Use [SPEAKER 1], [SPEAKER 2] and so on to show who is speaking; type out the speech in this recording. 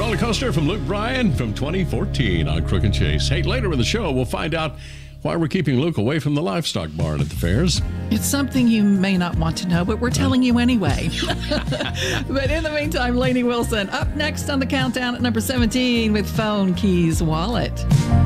[SPEAKER 1] roller coaster from Luke Bryan from 2014 on Crook and Chase. Hey, later in the show, we'll find out why we're keeping Luke away from the livestock barn at the fairs.
[SPEAKER 2] It's something you may not want to know, but we're telling you anyway. But in the meantime, Lainey Wilson up next on the countdown at number 17 with Phone Keys Wallet.